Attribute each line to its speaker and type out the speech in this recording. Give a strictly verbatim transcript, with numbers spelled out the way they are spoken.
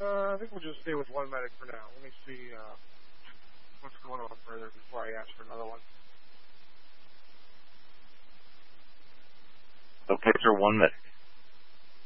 Speaker 1: Uh, I think we'll just stay with one medic for now. Let me see uh, what's going on further before I ask for another one.
Speaker 2: So picture one medic.